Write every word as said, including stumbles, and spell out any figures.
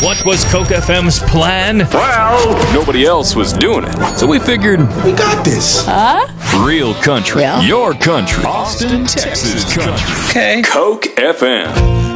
What was Coke F M's plan? Well, nobody else was doing it. So we figured, we got this. Huh? Real country. Yeah. Your country. Austin, Texas country. Okay. Coke F M.